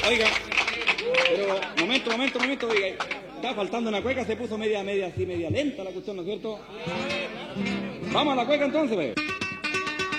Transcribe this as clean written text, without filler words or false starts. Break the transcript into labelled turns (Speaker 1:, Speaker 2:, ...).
Speaker 1: Oiga, pero momento, oiga. Está faltando una cueca, se puso media así, media lenta la cuestión, ¿no es cierto? Vamos a la cueca entonces, pues.